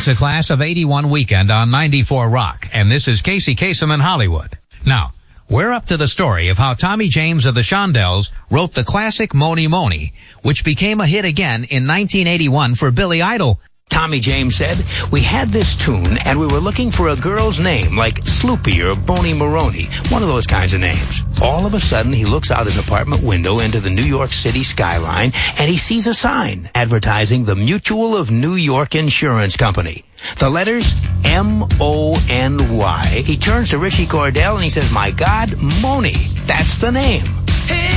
It's a class of 81 weekend on 94 Rock, and this is Casey Kasem in Hollywood. Now, we're up to the story of how Tommy James of the Shondells wrote the classic Mony Mony, which became a hit again in 1981 for Billy Idol. Tommy James said, "We had this tune and we were looking for a girl's name like Sloopy or Boney Maroney, one of those kinds of names. All of a sudden, he looks out his apartment window into the New York City skyline and he sees a sign advertising the Mutual of New York Insurance Company. The letters M-O-N-Y. He turns to Richie Cordell and he says, 'My God, Mony, that's the name.'"